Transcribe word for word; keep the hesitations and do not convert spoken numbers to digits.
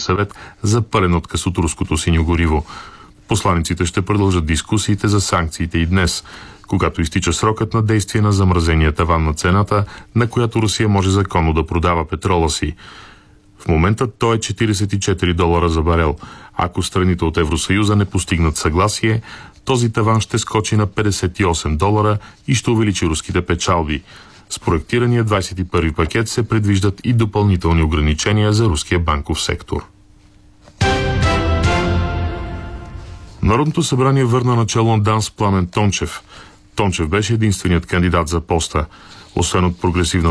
съвет за пълен отказ от руското синьо гориво. Посланиците ще продължат дискусиите за санкциите и днес, когато изтича срокът на действие на замразения таван на цената, на която Русия може законно да продава петрола си. В момента той е четиридесет и четири долара за барел. Ако страните от Евросъюза не постигнат съгласие, този таван ще скочи на петдесет и осем долара и ще увеличи руските печалби. С проектирания двадесет и първи пакет се предвиждат и допълнителни ограничения за руския банков сектор. Народното събрание върна начало на ДАНС Пламен Тончев. Тончев беше единственият кандидат за поста. Освен от прогресивна